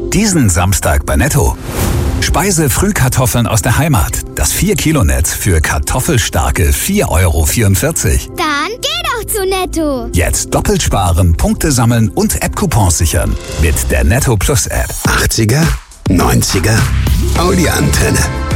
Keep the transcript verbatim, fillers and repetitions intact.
Diesen Samstag bei Netto. Speise-Frühkartoffeln aus der Heimat. Das vier Kilo Netz für kartoffelstarke vier Euro vierundvierzig. Dann geh doch zu Netto. Jetzt doppelt sparen, Punkte sammeln und App-Coupons sichern. Mit der Netto Plus App. achtziger, neunziger, Audi-Antenne.